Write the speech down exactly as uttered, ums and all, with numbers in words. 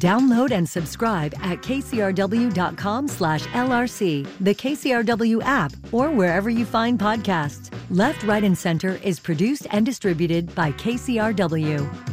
Download and subscribe at kcrw.com slash LRC, the K C R W app, or wherever you find podcasts. Left, Right, and Center is produced and distributed by K C R W.